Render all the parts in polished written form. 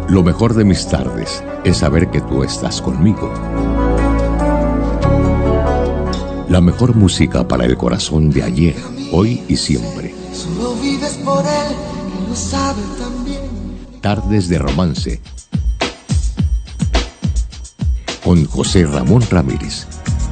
Lo mejor de mis tardes es saber que tú estás conmigo. La mejor música para el corazón de ayer, hoy y siempre. Solo vives por él, que lo sabe también. Tardes de romance. Con José Ramón Ramírez.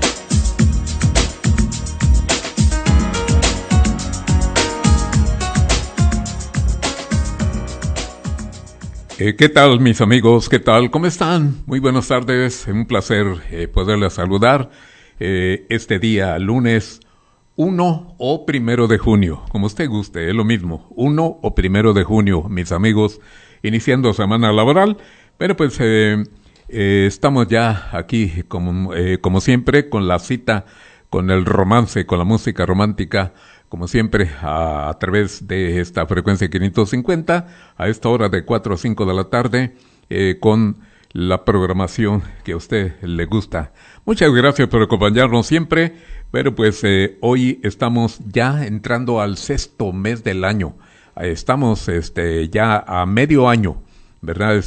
¿Qué tal, mis amigos? ¿Qué tal? ¿Cómo están? Muy buenas tardes. Un placer poderles saludar este día, lunes 1 o 1 de junio. Como usted guste, es lo mismo. 1 o 1 de junio, mis amigos, iniciando semana laboral. Pero pues estamos ya aquí, como siempre, con la cita, con el romance, con la música romántica, como siempre, a través de esta frecuencia 550, a esta hora de 4 a 5 de la tarde, con la programación que a usted le gusta. Muchas gracias por acompañarnos siempre, pero pues hoy estamos ya entrando al 6º mes del año. Estamos ya a medio año, ¿verdad?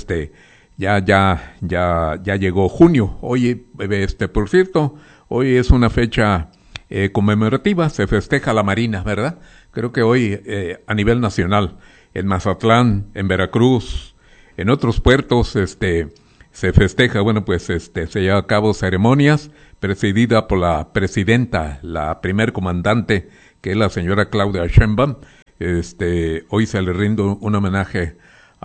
Ya llegó junio. Hoy, por cierto, hoy es una fecha conmemorativa, se festeja la Marina, ¿verdad? Creo que hoy a nivel nacional, en Mazatlán, en Veracruz, en otros puertos, se festeja, bueno, pues se lleva a cabo ceremonias presidida por la presidenta, la primer comandante, que es la señora Claudia Sheinbaum. Hoy se le rinde un homenaje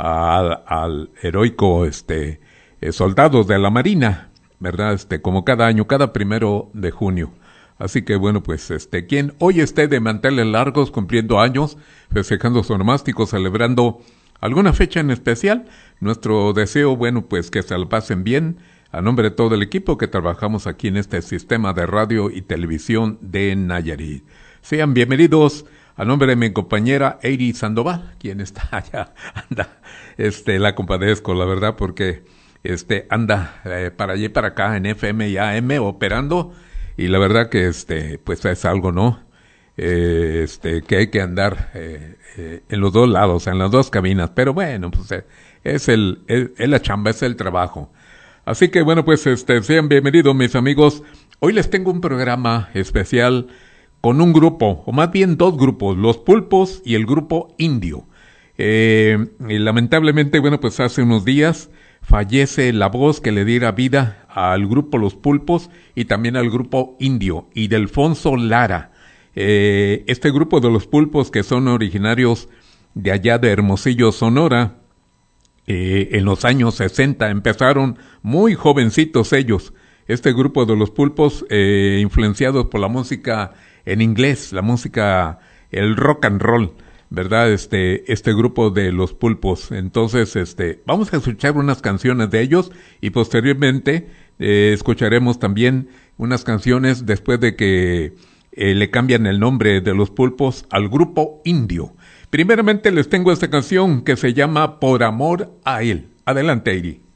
al heroico soldados de la Marina, ¿verdad? Como cada año, cada 1 de junio. Así que bueno, pues quien hoy esté de manteles largos, cumpliendo años, festejando su onomástico, celebrando alguna fecha en especial, nuestro deseo, bueno, pues que se la pasen bien, a nombre de todo el equipo que trabajamos aquí en este sistema de radio y televisión de Nayarit. Sean bienvenidos, a nombre de mi compañera Eiri Sandoval, quien está allá, anda, la compadezco, la verdad, porque anda para allá y para acá en FM y AM operando. Y la verdad que pues es algo, ¿no? Que hay que andar en los dos lados, en las dos cabinas. Pero bueno, pues es la chamba, es el trabajo. Así que bueno, pues sean bienvenidos, mis amigos. Hoy les tengo un programa especial con un grupo, o más bien 2 grupos, Los Pulpos y el grupo Indio. Y lamentablemente, bueno, pues hace unos días fallece la voz que le diera vida al grupo Los Pulpos y también al grupo Indio, Ildefonso Lara. Este grupo de Los Pulpos, que son originarios de allá de Hermosillo, Sonora, en los años 60, empezaron muy jovencitos ellos. Este grupo de Los Pulpos, influenciados por la música en inglés, la música, el rock and roll, ¿verdad? Este grupo de Los Pulpos. Entonces, vamos a escuchar unas canciones de ellos y posteriormente escucharemos también unas canciones después de que le cambian el nombre de Los Pulpos al grupo Indio. Primeramente les tengo esta canción que se llama Por Amor a Él. Adelante, Eiri.